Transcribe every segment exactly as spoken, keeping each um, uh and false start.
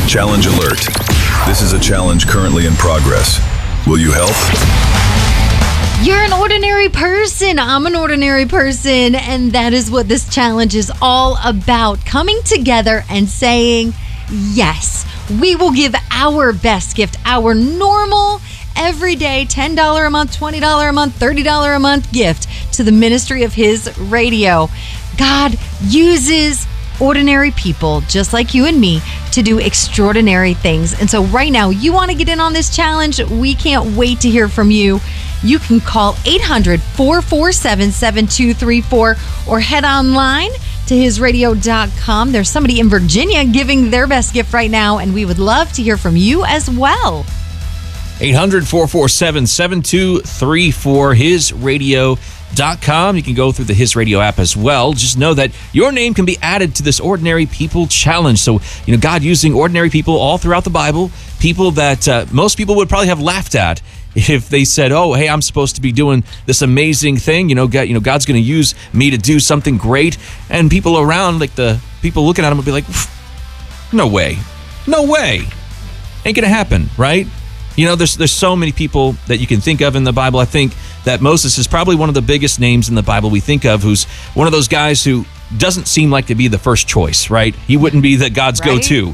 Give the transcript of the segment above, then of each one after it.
Challenge alert. This is a challenge currently in progress. Will you help? You're an ordinary person. I'm an ordinary person. And that is what this challenge is all about. Coming together and saying, yes, we will give our best gift, our normal, everyday ten dollars a month, twenty dollars a month, thirty dollars a month gift to the ministry of His radio. God uses ordinary people just like you and me to do extraordinary things. And so right now, you want to get in on this challenge? We can't wait to hear from you. You can call eight hundred, four four seven, seven two three four or head online to his radio dot com. There's somebody in Virginia giving their best gift right now, and we would love to hear from you as well. eight hundred, four four seven, seven two three four, his radio dot com. You can go through the His Radio app as well. Just know that your name can be added to this Ordinary People Challenge. So, you know, God using ordinary people all throughout the Bible, people that uh, most people would probably have laughed at if they said, oh, hey, I'm supposed to be doing this amazing thing. You know, God, you know, God's going to use me to do something great. And people around, like the people looking at him would be like, no way, no way. Ain't going to happen, right? You know, there's there's so many people that you can think of in the Bible. I think that Moses is probably one of the biggest names in the Bible we think of, who's one of those guys who doesn't seem like to be the first choice, right? He wouldn't be the God's right? go-to.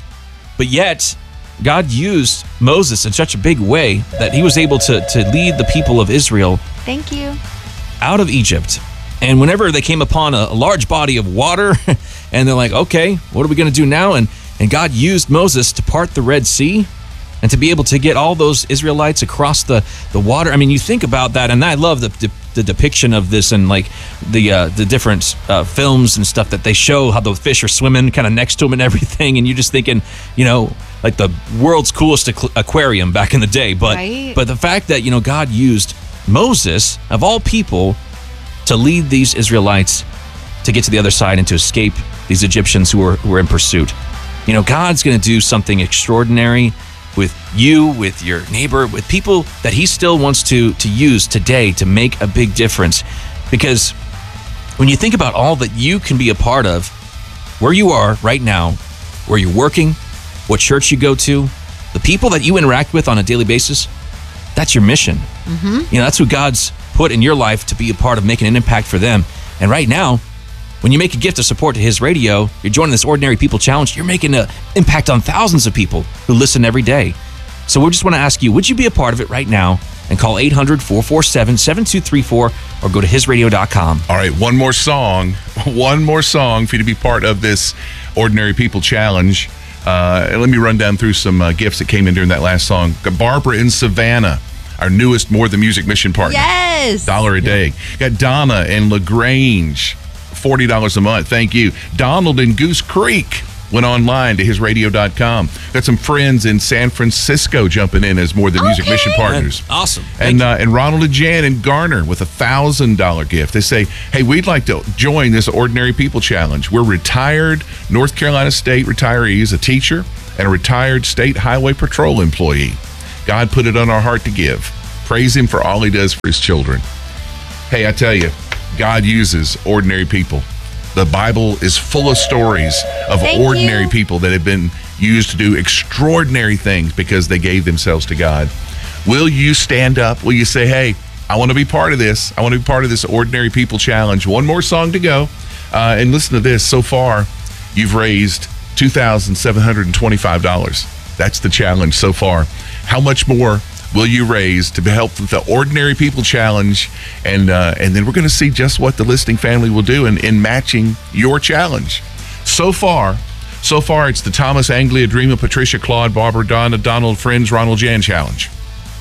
But yet, God used Moses in such a big way that he was able to, to lead the people of Israel Thank you. out of Egypt. And whenever they came upon a, a large body of water, and they're like, okay, what are we going to do now? And, and God used Moses to part the Red Sea, and to be able to get all those Israelites across the, the water. I mean, you think about that, and I love the the, the depiction of this and like the uh, the different uh, films and stuff that they show how the fish are swimming kind of next to them and everything, and you're just thinking, you know, like the world's coolest aqu- aquarium back in the day. But right. but the fact that, you know, God used Moses, of all people, to lead these Israelites to get to the other side and to escape these Egyptians who were, who were in pursuit. You know, God's going to do something extraordinary with you, with your neighbor, with people that he still wants to to use today to make a big difference. Because when you think about all that you can be a part of, where you are right now, where you're working, what church you go to, the people that you interact with on a daily basis, that's your mission. Mm-hmm. You know, that's who God's put in your life to be a part of making an impact for them. And right now, when you make a gift of support to His Radio, you're joining this Ordinary People Challenge, you're making an impact on thousands of people who listen every day. So we just want to ask you, would you be a part of it right now? And call eight hundred, four four seven, seven two three four or go to his radio dot com. All right, one more song. One more song for you to be part of this Ordinary People Challenge. Uh, let me run down through some uh, gifts that came in during that last song. Barbara in Savannah, our newest More Than Music mission partner. Yes. Dollar a day. Got Donna in LaGrange, forty dollars a month. Thank you. Donald in Goose Creek went online to his radio dot com. Got some friends in San Francisco jumping in as More Than Music Okay. mission partners. Awesome. And uh, and Ronald and Jan in Garner with a one thousand dollars gift. They say, hey, we'd like to join this Ordinary People Challenge. We're retired North Carolina State retirees, a teacher, and a retired State Highway Patrol employee. God put it on our heart to give. Praise Him for all He does for His children. Hey, I tell you, God uses ordinary people. The Bible is full of stories of Thank ordinary you. people that have been used to do extraordinary things because they gave themselves to God. Will you stand up? Will you say, hey, I want to be part of this. I want to be part of this Ordinary People Challenge. One more song to go. Uh, and listen to this. So far, you've raised two thousand seven hundred twenty-five dollars. That's the challenge so far. How much more will you raise to help with the Ordinary People Challenge? And uh, and then we're going to see just what the listening family will do in, in matching your challenge. So far, so far, it's the Thomas Anglia, Dream of Patricia, Claude, Barbara, Donna, Donald, Friends, Ronald, Jan challenge.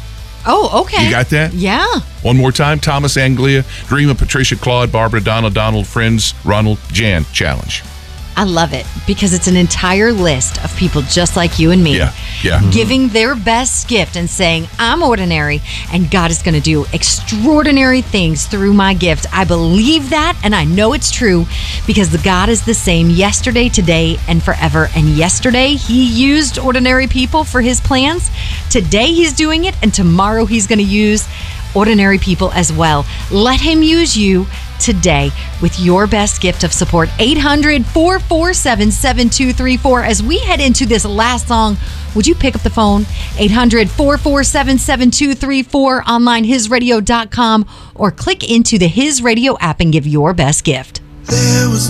Oh, okay. You got that? Yeah. One more time. Thomas Anglia, Dream of Patricia, Claude, Barbara, Donna, Donald, Friends, Ronald, Jan challenge. I love it because it's an entire list of people just like you and me. Yeah, yeah. Giving their best gift and saying, I'm ordinary and God is going to do extraordinary things through my gift. I believe that and I know it's true because the God is the same yesterday, today, and forever. And yesterday He used ordinary people for His plans. Today He's doing it and tomorrow He's going to use ordinary people as well. Let Him use you. today with your best gift of support. eight hundred, four four seven, seven two three four. As we head into this last song, would you pick up the phone? eight hundred, four four seven, seven two three four, online his radio dot com, or click into the His Radio app and give your best gift. There was